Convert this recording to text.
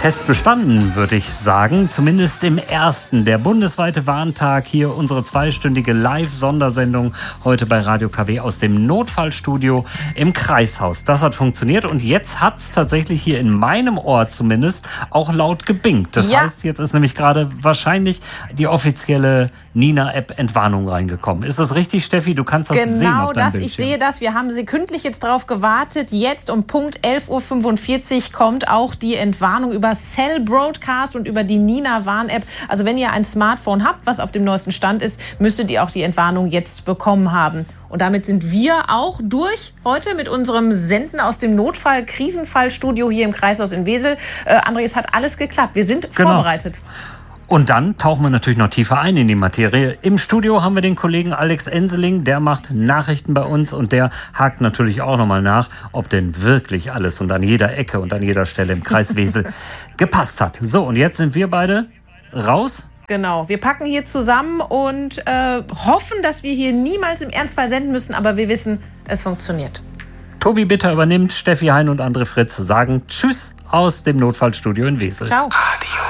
Test bestanden, würde ich sagen. Zumindest im ersten. Der bundesweite Warntag. Hier unsere zweistündige Live-Sondersendung heute bei Radio KW aus dem Notfallstudio im Kreishaus. Das hat funktioniert und jetzt hat es tatsächlich hier in meinem Ohr zumindest auch laut gebingt. Das heißt, jetzt ist nämlich gerade wahrscheinlich die offizielle Nina-App Entwarnung reingekommen. Ist das richtig, Steffi? Du kannst das sehen auf deinem Bildschirm. Ich sehe das. Wir haben sekündlich jetzt drauf gewartet. Jetzt um Punkt 11.45 Uhr kommt auch die Entwarnung über Cell Broadcast und über die Nina-Warn-App. Also wenn ihr ein Smartphone habt, was auf dem neuesten Stand ist, müsstet ihr auch die Entwarnung jetzt bekommen haben. Und damit sind wir auch durch heute mit unserem Senden aus dem Notfall-Krisenfallstudio hier im Kreishaus in Wesel. André, es hat alles geklappt. Wir sind vorbereitet. Und dann tauchen wir natürlich noch tiefer ein in die Materie. Im Studio haben wir den Kollegen Alex Enseling, der macht Nachrichten bei uns und der hakt natürlich auch nochmal nach, ob denn wirklich alles und an jeder Ecke und an jeder Stelle im Kreis Wesel gepasst hat. So, und jetzt sind wir beide raus. Genau, wir packen hier zusammen und hoffen, dass wir hier niemals im Ernstfall senden müssen, aber wir wissen, es funktioniert. Tobi Bitter übernimmt, Steffi Hein und André Fritz sagen Tschüss aus dem Notfallstudio in Wesel. Ciao. Radio